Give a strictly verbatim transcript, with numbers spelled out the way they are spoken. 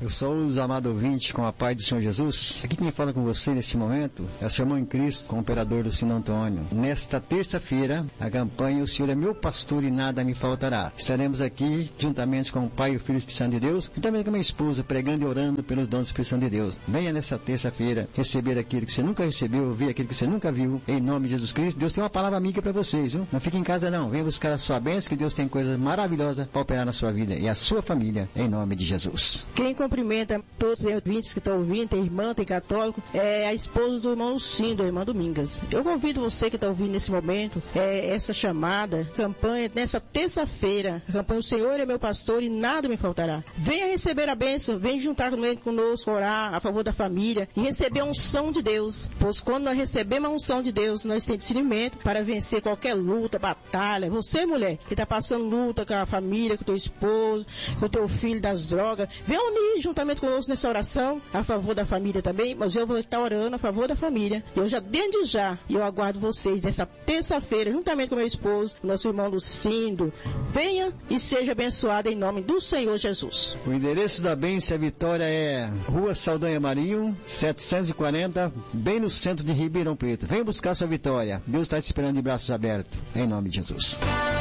Eu sou os amados ouvintes com a paz do Senhor Jesus. Aqui quem fala com você neste momento é o seu irmão em Cristo, com o operador do Sino Antônio. Nesta terça-feira, a campanha O Senhor é meu pastor e nada me faltará. Estaremos aqui juntamente com o Pai e o Filho e o Espírito Santo de Deus, e também com a minha esposa, pregando e orando pelos dons do Espírito Santo de Deus. Venha nessa terça-feira receber aquilo que você nunca recebeu, ouvir aquilo que você nunca viu, em nome de Jesus Cristo. Deus tem uma palavra amiga para vocês, viu? Não fique em casa não, venha buscar a sua bênção, que Deus tem coisas maravilhosas para operar na sua vida e a sua família, em nome de Jesus. Quem cumprimenta todos os ouvintes que estão ouvindo, tem irmã, tem católico, é a esposa do irmão Lucindo, a irmã Domingas. Eu convido você que está ouvindo nesse momento, é, essa chamada, campanha, nessa terça-feira, a campanha O Senhor é meu pastor e nada me faltará. Venha receber a bênção, venha juntar conosco, orar a favor da família e receber a unção de Deus, pois quando nós recebemos a unção de Deus, nós temos discernimento para vencer qualquer luta, batalha. Você, mulher, que está passando luta com a família, com o teu esposo, com o teu filho das drogas, venha unir juntamente conosco nessa oração a favor da família também, mas eu vou estar orando a favor da família. Eu já, desde já, eu aguardo vocês nessa terça-feira, juntamente com meu esposo, nosso irmão Lucindo. Venha e seja abençoado em nome do Senhor Jesus. O endereço da bênção e a vitória é Rua Saldanha Marinho, setecentos e quarenta, bem no centro de Ribeirão Preto. Venha buscar sua vitória. Deus está te esperando de braços abertos, em nome de Jesus.